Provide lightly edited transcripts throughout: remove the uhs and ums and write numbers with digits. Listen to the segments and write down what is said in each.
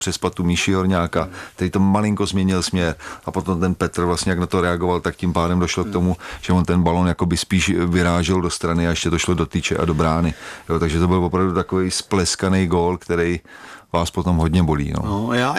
přespat tu Míši Horňáka, který to malinko změnil směr a potom ten Petr vlastně jak na to reagoval, tak tím pádem došlo k tomu, že on ten balon jakoby spíš vyrážel do strany a ještě to šlo do tyče a do brány. Jo, takže to byl opravdu takový spleskaný gól, který vás potom hodně bolí. No. Já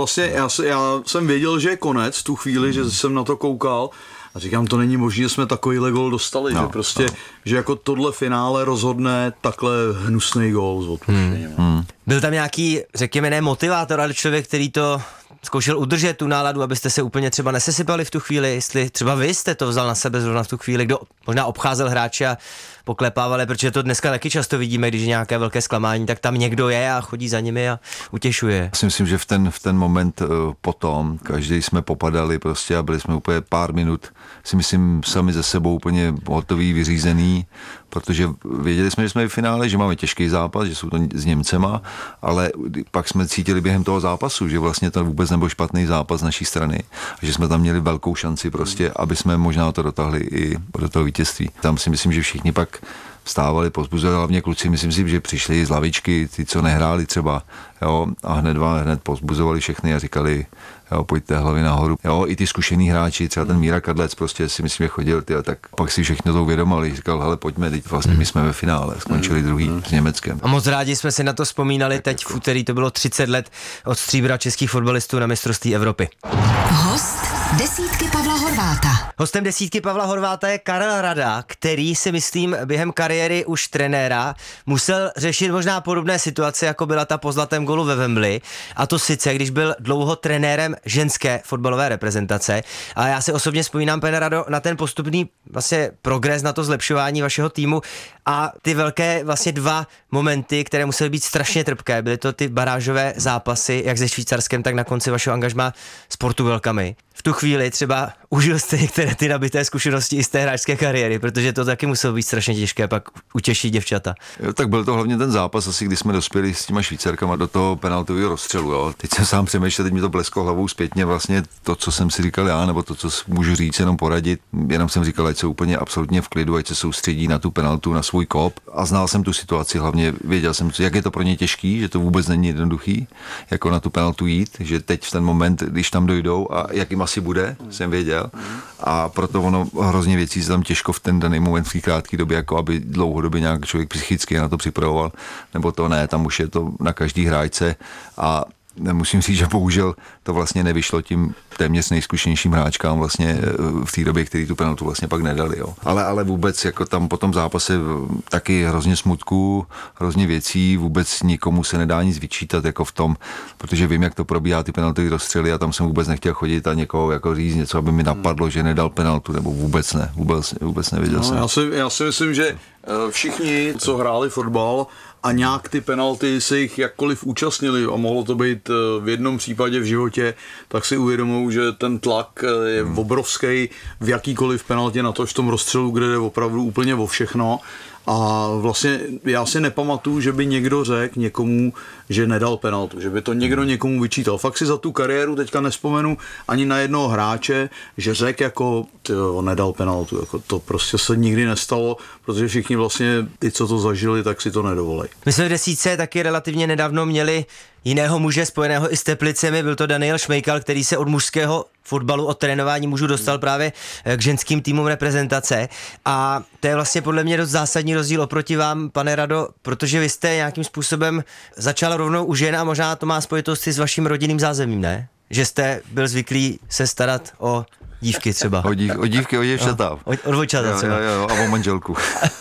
jsem věděl, že je konec v tu chvíli, že jsem na to koukal a říkám, to není možné, že jsme takovýhle gól dostali, že prostě, že jako tohle finále rozhodne takhle hnusný gól s odpuštěním. Byl tam nějaký, řekněme, ne motivátor, ale člověk, který to zkoušel udržet tu náladu, abyste se úplně třeba nesesypali v tu chvíli, jestli třeba vy jste to vzal na sebe zrovna v tu chvíli, kdo možná obcházel hráče a poklepávali, protože to dneska taky často vidíme, když je nějaké velké zklamání, tak tam někdo je a chodí za nimi a utěšuje. Já si myslím, že v ten moment potom, každý jsme popadali prostě a byli jsme úplně pár minut, si myslím, sami ze sebou úplně hotový, vyřízený, protože věděli jsme, že jsme v finále, že máme těžký zápas, že jsou to s Němcema, ale pak jsme cítili během toho zápasu, že vlastně to vůbec nebyl špatný zápas z naší strany a že jsme tam měli velkou šanci prostě, aby jsme možná to dotáhli i do toho vítězství. Tam si myslím, že všichni pak vstávali, povzbuzovali, hlavně kluci, myslím si, že přišli z lavičky, ty, co nehráli třeba, jo, a hned povzbuzovali všechny a říkali, jo, pojďte hlavy nahoru. Jo, i ty zkušený hráči, třeba ten Míra Kadlec, prostě si myslím, že chodil, tak pak si všechno to uvědomili, říkal, hele, pojďme, teď vlastně my jsme ve finále, skončili druhý s Německem. A moc rádi jsme si na to vzpomínali, teď v úterý to bylo 30 let od stříbra českých fotbalistů na mistrovství Evropy. Host desítky Pavla Horváta. Hostem desítky Pavla Horváta je Karel Rada, který si myslím během kariéry už trenéra musel řešit možná podobné situace, jako byla ta po zlatém golu ve Wembley, a to sice, když byl dlouho trenérem ženské fotbalové reprezentace. A já si osobně vzpomínám, pane Rado, na ten postupný vlastně progres, na to zlepšování vašeho týmu a ty velké vlastně dva momenty, které musely být strašně trpké. Byly to ty barážové zápasy, jak se Švýcarskem, tak na konci vašeho angažmá s Portugalkami. V tu chvíli třeba užil jste některé ty nabité zkušenosti i z té hráčské kariéry, protože to taky muselo být strašně těžké pak utěšit děvčata. Jo, tak byl to hlavně ten zápas, asi kdy jsme dospěli s těma Švýcarkama do toho penaltového rozstřelu. Jo. Teď jsem sám přemýšlel, teď mi to blesklo hlavou zpětně vlastně to, co jsem si říkal já, nebo to, co můžu říct, jenom poradit. Jenom jsem říkal, ať jsou úplně absolutně v klidu, ať se soustředí na tu penaltu, na svůj kop. A znal jsem tu situaci, hlavně věděl jsem, jak je to pro ně těžký, že to vůbec není jednoduchý, jako na tu penaltu jít, že teď v ten moment, když tam dojdou a jak jim asi bude, jsem věděl. A proto ono hrozně věcí se tam těžko v ten daný moment v té krátké době, jako aby dlouhodobě nějak člověk psychicky na to připravoval, nebo to ne, tam už je to na každý hráčce a musím říct, že bohužel to vlastně nevyšlo tím téměř nejzkušenějším hráčkám vlastně v té době, který tu penaltu vlastně pak nedali. Jo. Ale vůbec jako tam po tom zápase taky hrozně smutku, hrozně věcí, vůbec nikomu se nedá nic vyčítat jako v tom, protože vím, jak to probíhá ty penalty rozstřely a tam jsem vůbec nechtěl chodit a někoho jako říct něco, aby mi napadlo, že nedal penaltu, nebo vůbec ne, vůbec nevěděl jsem. Já si myslím, že všichni, co hráli fotbal a nějak ty penalty se jich jakkoliv účastnili a mohlo to být v jednom případě v životě, tak si uvědomují, že ten tlak je obrovský v jakýkoliv penaltě, na to v tom rozstřelu, kde jde opravdu úplně o všechno. A vlastně já si nepamatuju, že by někdo řekl někomu, že nedal penaltu, že by to někdo někomu vyčítal. Fakt si za tu kariéru teďka nespomenu ani na jednoho hráče, že řekl jako nedal penaltu. Jako to prostě se nikdy nestalo, protože všichni vlastně ty, co to zažili, tak si to nedovolej. My jsme v desítce taky relativně nedávno měli jiného muže spojeného i s Teplicemi, byl to Daniel Šmejkal, který se od mužského fotbalu, od trénování mužů dostal právě k ženským týmům reprezentace a to je vlastně podle mě dost zásadní rozdíl oproti vám, pane Rado, protože vy jste nějakým způsobem začal rovnou u žen a možná to má spojitosti s vaším rodinným zázemím, ne? Že jste byl zvyklý se starat o dívky třeba. O dívky, o děvčata. O dvojčata třeba. Jo, a o manželku.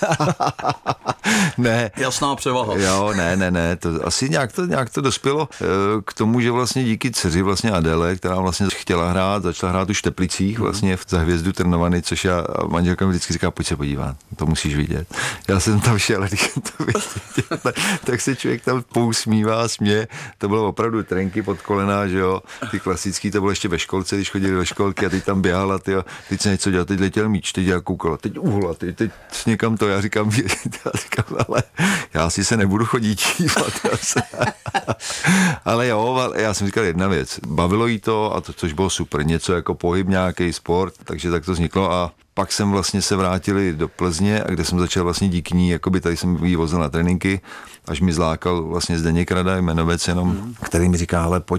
Ne. Jasná převaha. Jo, ne, to asi nějak to dospělo k tomu, že vlastně díky dceři vlastně Adele, která vlastně chtěla hrát, začala hrát už v Teplicích, vlastně za Hvězdu Trnovany, což já manželka mi vždycky říká, pojď se podívat, to musíš vidět. Já jsem tam šel, když to vidět, tak se člověk tam pousmívá, směje, to bylo opravdu trenky pod kolena, že jo, ty klasický, to bylo ještě ve školce, když chodili do školky a teď tam běhala, teď se něco dělal, teď letěl míč, teď já koukala, teď uhla, teď někam to, já říkám, ale já si se nebudu chodit dívat. Ale jo, já jsem říkal jedna věc, bavilo jí to a to, což bylo super, něco jako pohyb, nějaký sport, takže tak to vzniklo a pak jsem vlastně se vrátili do Plzně, a kde jsem začal vlastně díky ní, jakoby tady jsem jí vozil na tréninky, až mi zlákal vlastně Zdeněk Rada, jmenovec jenom, který mi říká, hele,